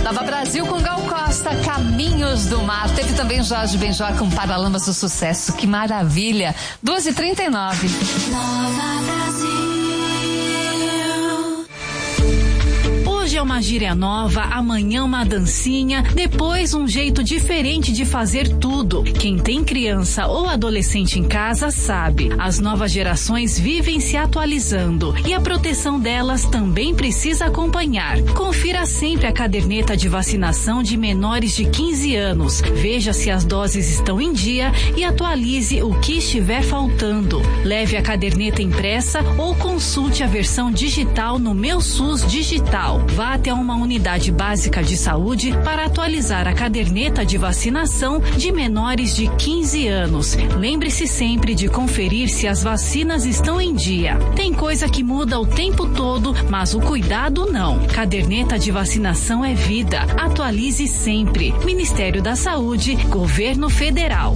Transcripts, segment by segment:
Nova Brasil com Gal Costa, Caminhos do Mar. Teve também Jorge Benjor com Paralamas do Sucesso. Que maravilha. 2h39. Nova Brasil. Hoje é uma gíria nova, amanhã uma dancinha, depois um jeito diferente de fazer tudo. Quem tem criança ou adolescente em casa sabe, as novas gerações vivem se atualizando e a proteção delas também precisa acompanhar. Confira sempre a caderneta de vacinação de menores de 15 anos. Veja se as doses estão em dia e atualize o que estiver faltando. Leve a caderneta impressa ou consulte a versão digital no Meu SUS Digital. Vá até uma unidade básica de saúde para atualizar a caderneta de vacinação de menores de 15 anos. Lembre-se sempre de conferir se as vacinas estão em dia. Tem coisa que muda o tempo todo, mas o cuidado não. Caderneta de vacinação é vida. Atualize sempre. Ministério da Saúde, Governo Federal.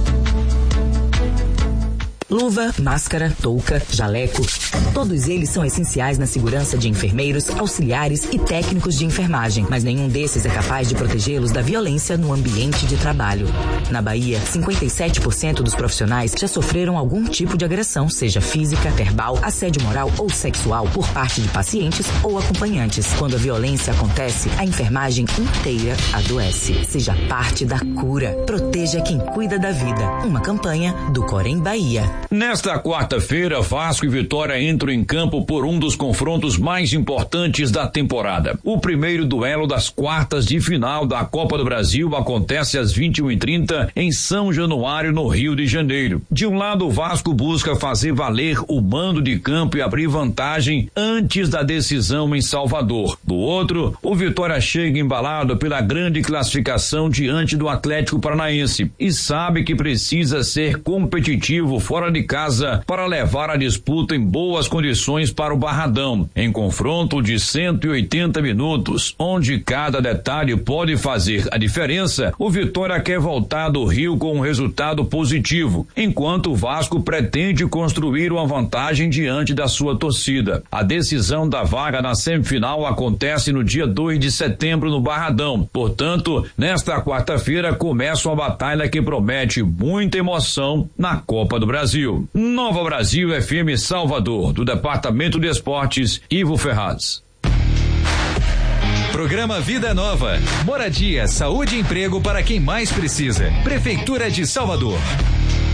Luva, máscara, touca, jaleco, todos eles são essenciais na segurança de enfermeiros, auxiliares e técnicos de enfermagem, mas nenhum desses é capaz de protegê-los da violência no ambiente de trabalho. Na Bahia, 57% dos profissionais já sofreram algum tipo de agressão, seja física, verbal, assédio moral ou sexual, por parte de pacientes ou acompanhantes. Quando a violência acontece, a enfermagem inteira adoece. Seja parte da cura. Proteja quem cuida da vida. Uma campanha do Corém Bahia. Nesta quarta-feira, Vasco e Vitória entram em campo por um dos confrontos mais importantes da temporada. O primeiro duelo das quartas de final da Copa do Brasil acontece às 21h30 em São Januário, no Rio de Janeiro. De um lado, o Vasco busca fazer valer o mando de campo e abrir vantagem antes da decisão em Salvador. Do outro, o Vitória chega embalado pela grande classificação diante do Atlético Paranaense e sabe que precisa ser competitivo fora de casa para levar a disputa em boas condições para o Barradão, em confronto de 180 minutos, onde cada detalhe pode fazer a diferença. O Vitória quer voltar do Rio com um resultado positivo, enquanto o Vasco pretende construir uma vantagem diante da sua torcida. A decisão da vaga na semifinal acontece no dia 2 de setembro no Barradão. Portanto, nesta quarta-feira começa uma batalha que promete muita emoção na Copa do Brasil. Nova Brasil FM Salvador, do Departamento de Esportes, Ivo Ferraz. Programa Vida Nova. Moradia, saúde e emprego para quem mais precisa. Prefeitura de Salvador.